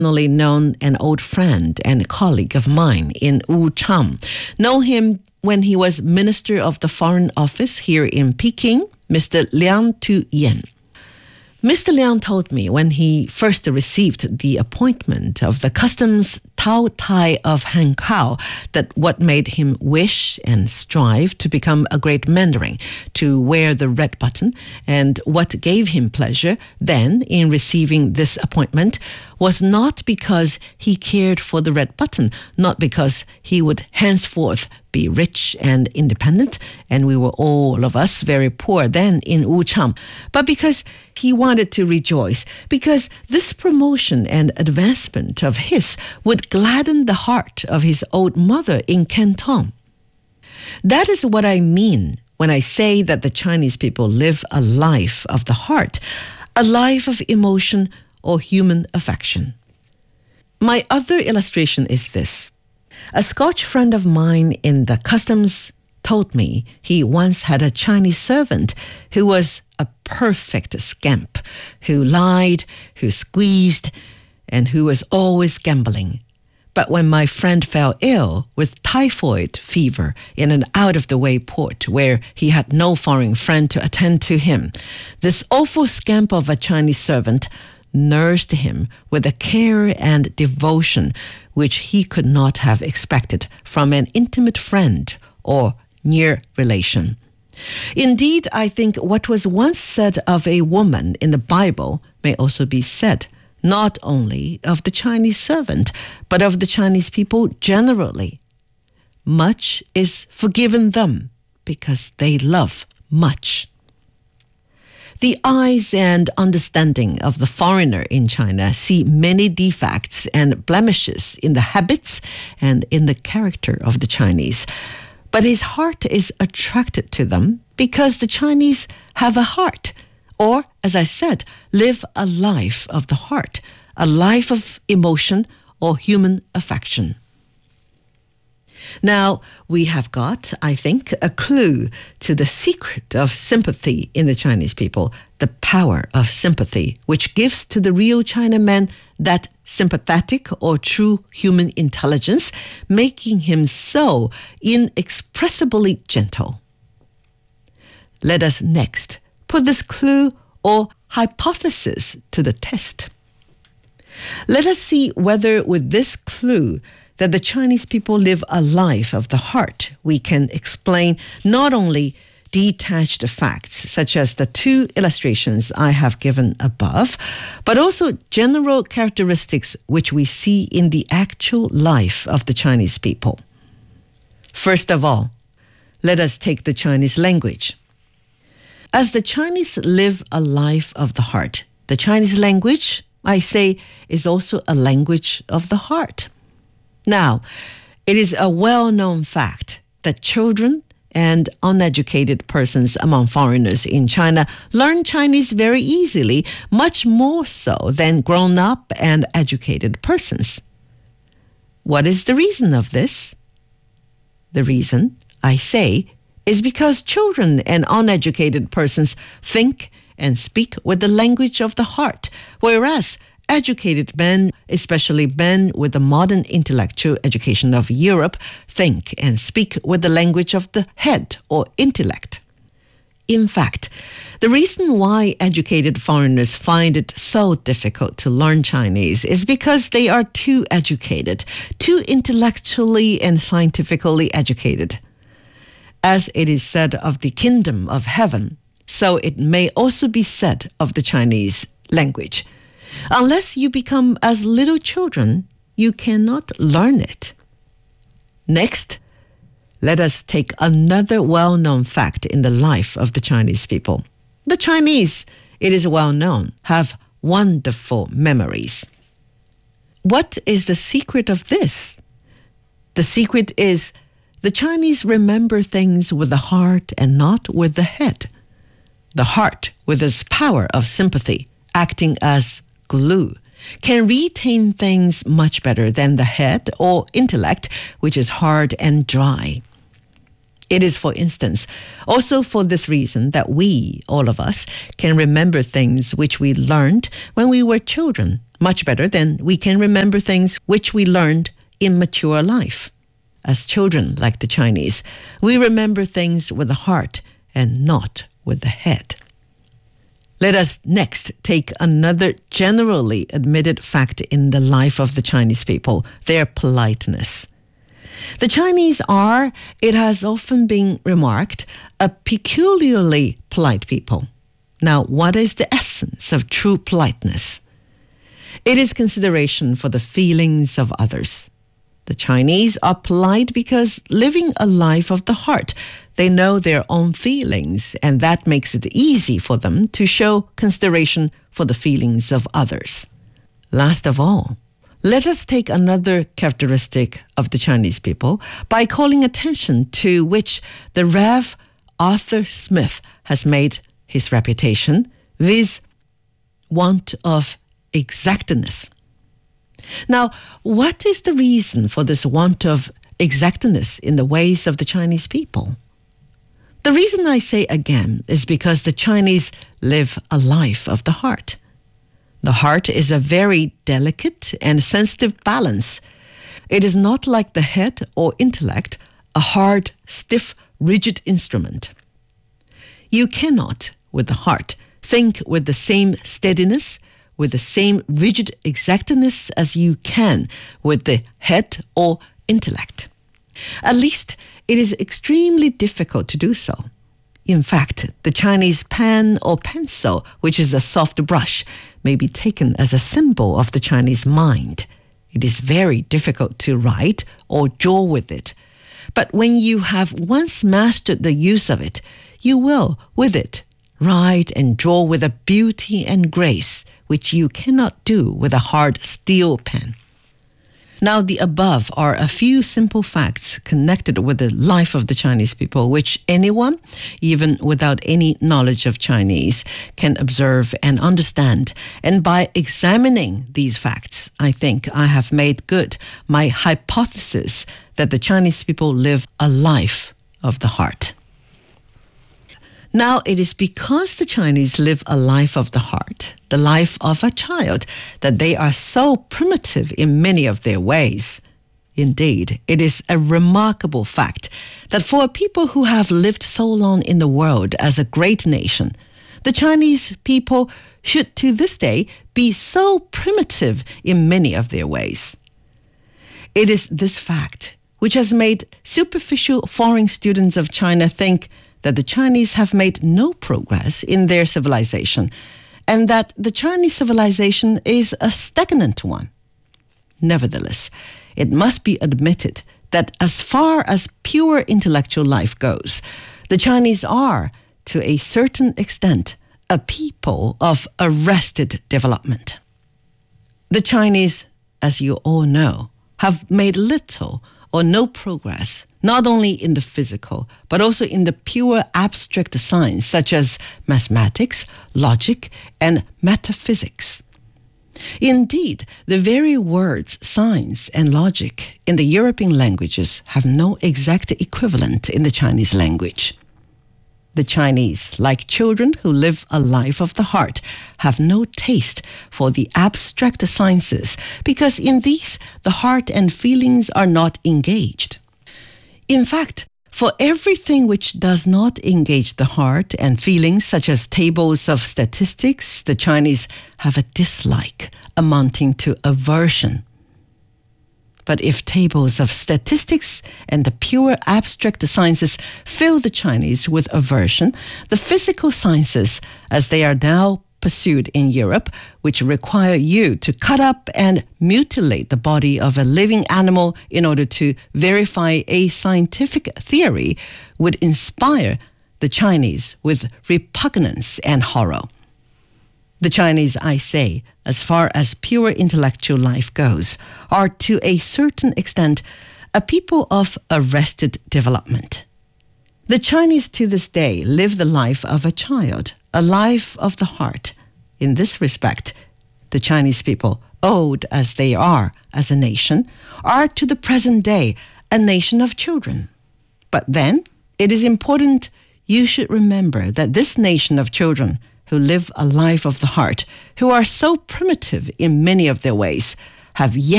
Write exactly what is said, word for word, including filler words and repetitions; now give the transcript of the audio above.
known an old friend and colleague of mine in Wu Cham. Know him when he was Minister of the Foreign Office here in Peking, Mister Liang Tu-yen. Mister Liang told me when he first received the appointment of the customs Tao Tai of Hankow that what made him wish and strive to become a great Mandarin, to wear the red button, and what gave him pleasure then in receiving this appointment was not because he cared for the red button, not because he would henceforth be rich and independent, and we were all of us very poor then in Wuchang, but because he wanted to rejoice, because this promotion and advancement of his would gladden the heart of his old mother in Canton. That is what I mean when I say that the Chinese people live a life of the heart, a life of emotion or human affection. My other illustration is this. A Scotch friend of mine in the customs told me he once had a Chinese servant who was a perfect scamp, who lied, who squeezed, and who was always gambling. But when my friend fell ill with typhoid fever in an out-of-the-way port where he had no foreign friend to attend to him, this awful scamp of a Chinese servant nursed him with a care and devotion which he could not have expected from an intimate friend or near relation. Indeed, I think what was once said of a woman in the Bible may also be said not only of the Chinese servant, but of the Chinese people generally. Much is forgiven them because they love much. The eyes and understanding of the foreigner in China see many defects and blemishes in the habits and in the character of the Chinese. But his heart is attracted to them because the Chinese have a heart, or, as I said, live a life of the heart, a life of emotion or human affection. Now, we have got, I think, a clue to the secret of sympathy in the Chinese people, the power of sympathy, which gives to the real Chinaman that sympathetic or true human intelligence, making him so inexpressibly gentle. Let us next put this clue or hypothesis to the test. Let us see whether with this clue that the Chinese people live a life of the heart, we can explain not only detached facts, such as the two illustrations I have given above, but also general characteristics which we see in the actual life of the Chinese people. First of all, let us take the Chinese language. As the Chinese live a life of the heart, the Chinese language, I say, is also a language of the heart. Now, it is a well-known fact that children and uneducated persons among foreigners in China learn Chinese very easily, much more so than grown-up and educated persons. What is the reason of this? The reason, I say, is because children and uneducated persons think and speak with the language of the heart, whereas educated men, especially men with the modern intellectual education of Europe, think and speak with the language of the head or intellect. In fact, the reason why educated foreigners find it so difficult to learn Chinese is because they are too educated, too intellectually and scientifically educated. As it is said of the kingdom of heaven, so it may also be said of the Chinese language. Unless you become as little children, you cannot learn it. Next, let us take another well-known fact in the life of the Chinese people. The Chinese, it is well known, have wonderful memories. What is the secret of this? The secret is the Chinese remember things with the heart and not with the head. The heart, with its power of sympathy, acting as glue, can retain things much better than the head or intellect, which is hard and dry. It is, for instance, also for this reason that we, all of us, can remember things which we learned when we were children much better than we can remember things which we learned in mature life. As children, like the Chinese, we remember things with the heart and not with the head. Let us next take another generally admitted fact in the life of the Chinese people, their politeness. The Chinese are, it has often been remarked, a peculiarly polite people. Now, what is the essence of true politeness? It is consideration for the feelings of others. The Chinese are polite because living a life of the heart, they know their own feelings, and that makes it easy for them to show consideration for the feelings of others. Last of all, let us take another characteristic of the Chinese people by calling attention to which the Rev Arthur Smith has made his reputation, viz. Want of exactness. Now, what is the reason for this want of exactness in the ways of the Chinese people? The reason I say again is because the Chinese live a life of the heart. The heart is a very delicate and sensitive balance. It is not like the head or intellect, a hard, stiff, rigid instrument. You cannot, with the heart, think with the same steadiness, with the same rigid exactness as you can with the head or intellect. At least, it is extremely difficult to do so. In fact, the Chinese pen or pencil, which is a soft brush, may be taken as a symbol of the Chinese mind. It is very difficult to write or draw with it. But when you have once mastered the use of it, you will, with it, write and draw with a beauty and grace which you cannot do with a hard steel pen. Now, the above are a few simple facts connected with the life of the Chinese people, which anyone, even without any knowledge of Chinese, can observe and understand. And by examining these facts, I think I have made good my hypothesis that the Chinese people live a life of the heart. Now, it is because the Chinese live a life of the heart, the life of a child, that they are so primitive in many of their ways. Indeed, it is a remarkable fact that for a people who have lived so long in the world as a great nation, the Chinese people should to this day be so primitive in many of their ways. It is this fact which has made superficial foreign students of China think that the Chinese have made no progress in their civilization, and that the Chinese civilization is a stagnant one. Nevertheless, it must be admitted that as far as pure intellectual life goes, the Chinese are, to a certain extent, a people of arrested development. The Chinese, as you all know, have made little or no progress, not only in the physical, but also in the pure abstract science, such as mathematics, logic, and metaphysics. Indeed, the very words science and logic in the European languages have no exact equivalent in the Chinese language. The Chinese, like children who live a life of the heart, have no taste for the abstract sciences because in these the heart and feelings are not engaged. In fact, for everything which does not engage the heart and feelings, such as tables of statistics, the Chinese have a dislike amounting to aversion. But if tables of statistics and the pure abstract sciences fill the Chinese with aversion, the physical sciences, as they are now pursued in Europe, which require you to cut up and mutilate the body of a living animal in order to verify a scientific theory, would inspire the Chinese with repugnance and horror. The Chinese, I say, as far as pure intellectual life goes, are to a certain extent a people of arrested development. The Chinese to this day live the life of a child, a life of the heart. In this respect, the Chinese people, old as they are as a nation, are to the present day a nation of children. But then, it is important you should remember that this nation of children who live a life of the heart, who are so primitive in many of their ways, have yet